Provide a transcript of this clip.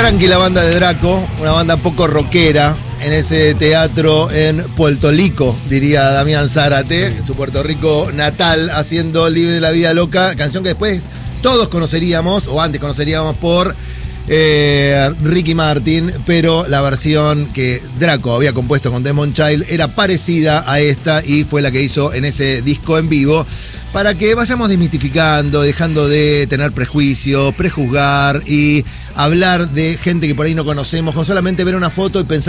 tranqui la banda de Draco, una banda poco rockera, en ese teatro en Puerto Rico, diría Damián Zárate, su Puerto Rico natal, haciendo Libre de la Vida Loca, canción que después todos conoceríamos, o antes conoceríamos por Ricky Martin, pero la versión que Draco había compuesto con Desmond Child era parecida a esta y fue la que hizo en ese disco en vivo, para que vayamos desmitificando, dejando de tener prejuicios, prejuzgar y hablar de gente que por ahí no conocemos, con solamente ver una foto y pensar